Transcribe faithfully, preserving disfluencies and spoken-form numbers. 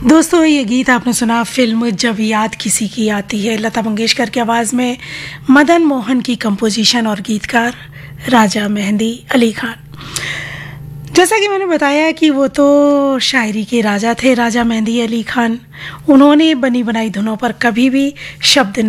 दोस्तों, ये गीत आपने सुना फिल्म जब याद किसी की आती है, लता मंगेशकर की आवाज़ में, मदन मोहन की कंपोजिशन और गीतकार राजा मेहंदी अली खान। जैसा कि मैंने बताया कि वो तो शायरी के राजा थे, राजा मेहंदी अली खान। उन्होंने बनी बनाई धुनों पर कभी भी शब्द